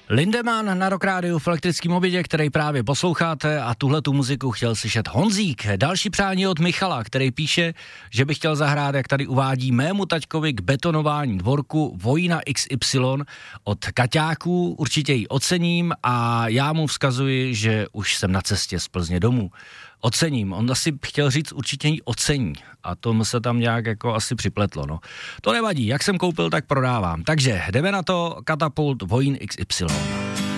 Lindemann na Rock Rádiu v elektrickém obědě, který právě posloucháte, a tuhle tu muziku chtěl slyšet Honzík. Další přání od Michala, který píše, že by chtěl zahrát, jak tady uvádí, mému taťkovi k betonování dvorku Vojna XY od Kaťáků. Určitě ji ocením a já mu vzkazuji, že už jsem na cestě z Plzně domů. Ocením. On asi chtěl říct určitě ji ocení a to se tam nějak jako asi připletlo, no. To nevadí, jak jsem koupil, tak prodávám. Takže jdeme na to, Katapult Vojn XY.